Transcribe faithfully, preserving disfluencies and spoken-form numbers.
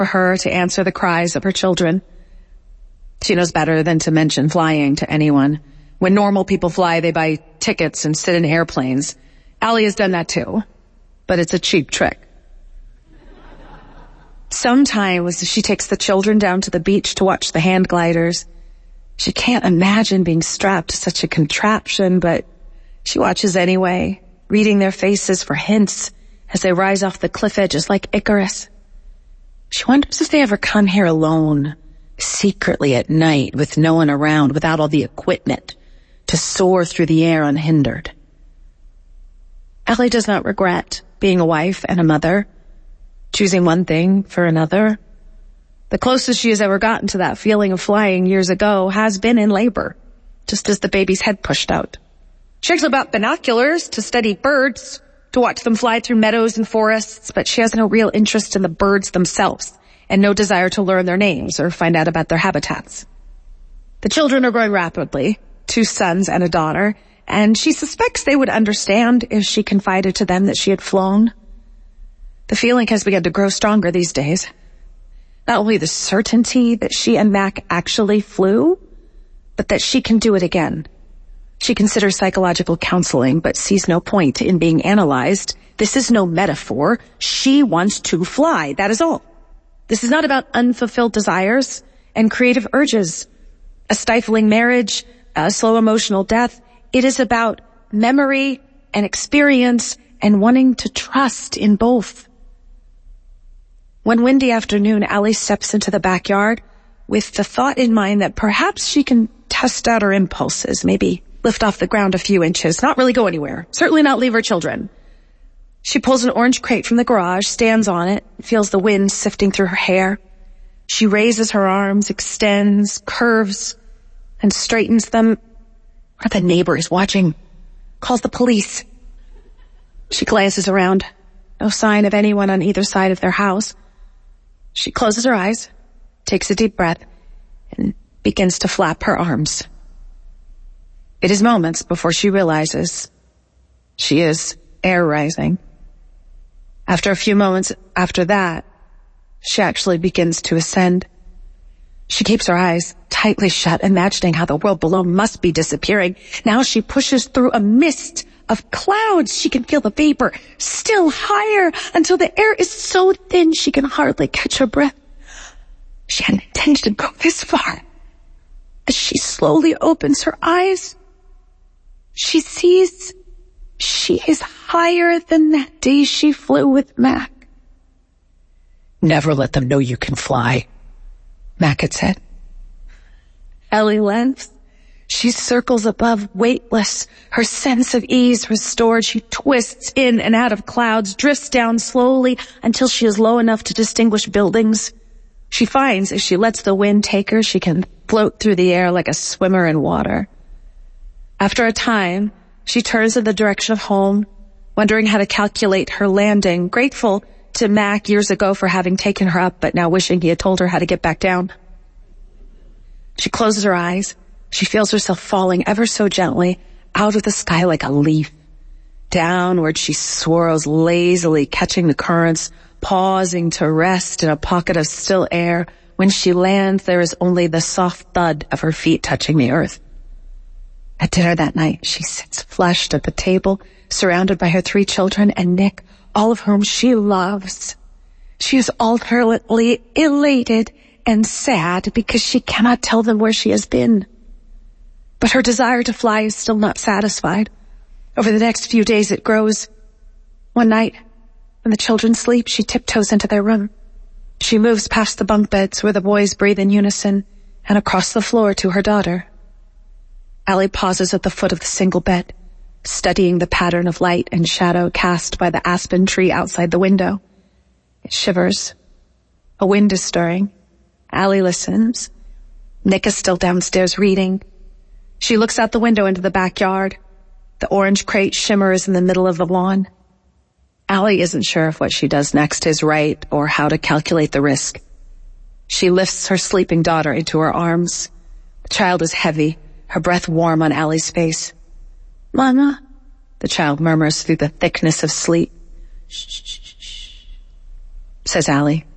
for her to answer the cries of her children. She knows better than to mention flying to anyone. When normal people fly, they buy tickets and sit in airplanes. Allie has done that too, but it's a cheap trick. Sometimes she takes the children down to the beach to watch the hand gliders. She can't imagine being strapped to such a contraption, but she watches anyway, reading their faces for hints as they rise off the cliff edges like Icarus. She wonders if they ever come here alone, secretly at night with no one around, without all the equipment to soar through the air unhindered. Allie does not regret being a wife and a mother, choosing one thing for another. The closest she has ever gotten to that feeling of flying years ago has been in labor, just as the baby's head pushed out. She actually bought binoculars to study birds, to watch them fly through meadows and forests, but she has no real interest in the birds themselves and no desire to learn their names or find out about their habitats. The children are growing rapidly, two sons and a daughter, and she suspects they would understand if she confided to them that she had flown. The feeling has begun to grow stronger these days. Not only the certainty that she and Mac actually flew, but that she can do it again. She considers psychological counseling, but sees no point in being analyzed. This is no metaphor. She wants to fly. That is all. This is not about unfulfilled desires and creative urges, a stifling marriage, a slow emotional death. It is about memory and experience and wanting to trust in both. One windy afternoon, Allie steps into the backyard with the thought in mind that perhaps she can test out her impulses, maybe lift off the ground a few inches, not really go anywhere, certainly not leave her children. She pulls an orange crate from the garage, stands on it, feels the wind sifting through her hair. She raises her arms, extends, curves, and straightens them. What if the neighbor is watching? Calls the police. She glances around. No sign of anyone on either side of their house. She closes her eyes, takes a deep breath, and begins to flap her arms. It is moments before she realizes she is air rising. After a few moments after that, she actually begins to ascend. She keeps her eyes tightly shut, imagining how the world below must be disappearing. Now she pushes through a mist of clouds. She can feel the vapor still higher until the air is so thin she can hardly catch her breath. She hadn't intended to go this far. As she slowly opens her eyes, she sees she is higher than that day she flew with Mac. Never let them know you can fly, Mac had said. Ellie laughs. She circles above, weightless, her sense of ease restored. She twists in and out of clouds, drifts down slowly until she is low enough to distinguish buildings. She finds if she lets the wind take her, she can float through the air like a swimmer in water. After a time, she turns in the direction of home, wondering how to calculate her landing, grateful to Mac years ago for having taken her up, but now wishing he had told her how to get back down. She closes her eyes. She feels herself falling ever so gently out of the sky like a leaf. Downward she swirls lazily, catching the currents, pausing to rest in a pocket of still air. When she lands, there is only the soft thud of her feet touching the earth. At dinner that night, she sits flushed at the table, surrounded by her three children and Nick, all of whom she loves. She is alternately elated and sad because she cannot tell them where she has been. But her desire to fly is still not satisfied. Over the next few days it grows. One night, when the children sleep, she tiptoes into their room. She moves past the bunk beds where the boys breathe in unison and across the floor to her daughter. Allie pauses at the foot of the single bed, studying the pattern of light and shadow cast by the aspen tree outside the window. It shivers. A wind is stirring. Allie listens. Nick is still downstairs reading. She looks out the window into the backyard. The orange crate shimmers in the middle of the lawn. Allie isn't sure if what she does next is right or how to calculate the risk. She lifts her sleeping daughter into her arms. The child is heavy, her breath warm on Allie's face. "Mama," the child murmurs through the thickness of sleep. "Shh, shh, shh, shh," says Allie.